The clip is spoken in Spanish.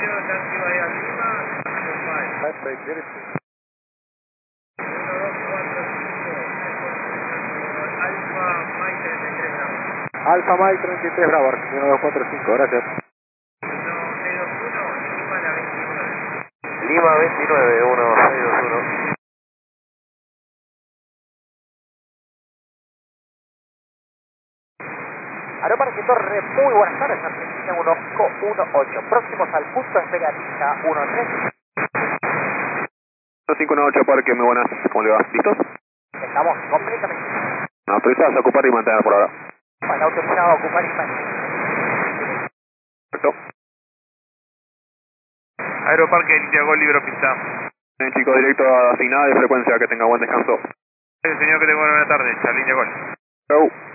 Perfect, beautiful. Alfa Mike 33 Bravo, 1245, gracias. Lima 29, 1621. Aeroparque Torre, muy buenas tardes, Argentina 118. Próximos al punto de pegatista 13. 518 Parque, muy buenas, ¿cómo le va? ¿Listos? Estamos completamente. Autorizados a ocupar y mantener por ahora. Bueno, autorizado a ocupar y mantener. Perfecto. Aeroparque Santiago, libro pista. Bien, chicos, directo a asignada de frecuencia, que tenga buen descanso. Señor, que tenga buena tarde, Charlie de Gol. Chau.